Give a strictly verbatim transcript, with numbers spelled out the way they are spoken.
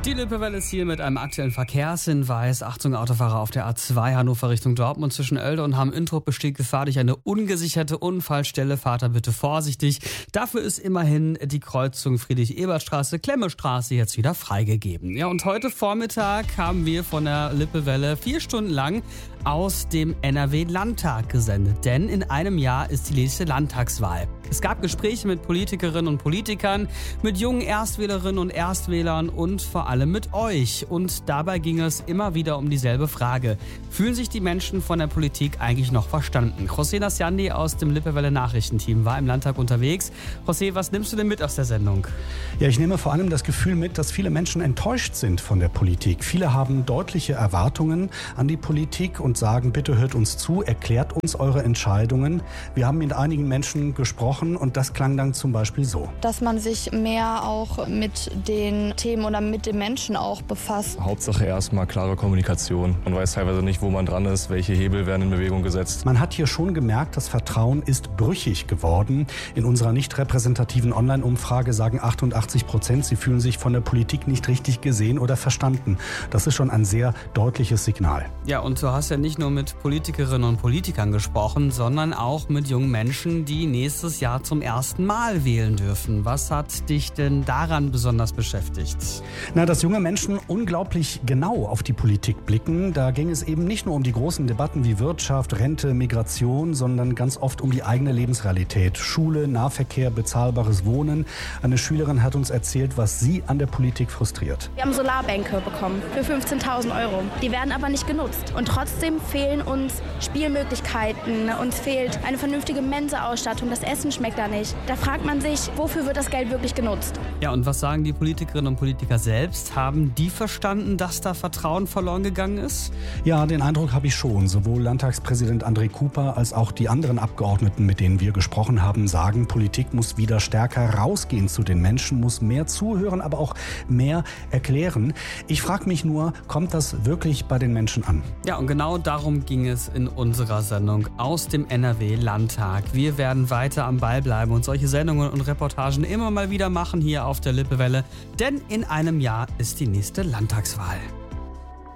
Die Lippewelle ist hier mit einem aktuellen Verkehrshinweis. Achtung, Autofahrer auf der A zwei Hannover Richtung Dortmund zwischen Oelde und Hamm-Introp besteht Gefahr durch eine ungesicherte Unfallstelle. Fahrt da bitte vorsichtig. Dafür ist immerhin die Kreuzung Friedrich-Ebert-Straße, Klemme-Straße jetzt wieder freigegeben. Ja, und heute Vormittag haben wir von der Lippewelle vier Stunden lang aus dem N R W-Landtag gesendet. Denn in einem Jahr ist die nächste Landtagswahl. Es gab Gespräche mit Politikerinnen und Politikern, mit jungen Erstwählerinnen und Erstwählern und vor allem mit euch. Und dabei ging es immer wieder um dieselbe Frage. Fühlen sich die Menschen von der Politik eigentlich noch verstanden? José Nasciandi aus dem Lippewelle Nachrichtenteam war im Landtag unterwegs. José, was nimmst du denn mit aus der Sendung? Ja, ich nehme vor allem das Gefühl mit, dass viele Menschen enttäuscht sind von der Politik. Viele haben deutliche Erwartungen an die Politik und sagen, bitte hört uns zu, erklärt uns eure Entscheidungen. Wir haben mit einigen Menschen gesprochen und das klang dann zum Beispiel so. Dass man sich mehr auch mit den Themen oder mit den Menschen auch befasst. Hauptsache erstmal klare Kommunikation. Man weiß teilweise nicht, wo man dran ist, welche Hebel werden in Bewegung gesetzt. Man hat hier schon gemerkt, das Vertrauen ist brüchig geworden. In unserer nicht repräsentativen Online-Umfrage sagen achtundachtzig Prozent, sie fühlen sich von der Politik nicht richtig gesehen oder verstanden. Das ist schon ein sehr deutliches Signal. Ja, und du hast ja nicht nur mit Politikerinnen und Politikern gesprochen, sondern auch mit jungen Menschen, die nächstes Jahr zum ersten Mal wählen dürfen. Was hat dich denn daran besonders beschäftigt? Na, dass junge Menschen unglaublich genau auf die Politik blicken. Da ging es eben nicht nur um die großen Debatten wie Wirtschaft, Rente, Migration, sondern ganz oft um die eigene Lebensrealität. Schule, Nahverkehr, bezahlbares Wohnen. Eine Schülerin hat uns erzählt, was sie an der Politik frustriert. Wir haben Solarbänke bekommen für fünfzehntausend Euro. Die werden aber nicht genutzt. Und trotzdem fehlen uns Spielmöglichkeiten. Uns fehlt eine vernünftige Mensa-Ausstattung. Das Essen schmeckt da nicht. Da fragt man sich, wofür wird das Geld wirklich genutzt? Ja, und was sagen die Politikerinnen und Politiker selbst? Haben die verstanden, dass da Vertrauen verloren gegangen ist? Ja, den Eindruck habe ich schon. Sowohl Landtagspräsident André Cooper als auch die anderen Abgeordneten, mit denen wir gesprochen haben, sagen, Politik muss wieder stärker rausgehen zu den Menschen, muss mehr zuhören, aber auch mehr erklären. Ich frage mich nur, kommt das wirklich bei den Menschen an? Ja, und genau darum ging es in unserer Sendung aus dem N R W-Landtag. Wir werden weiter am Ball bleiben und solche Sendungen und Reportagen immer mal wieder machen hier auf der Lippewelle, denn in einem Jahr ist die nächste Landtagswahl.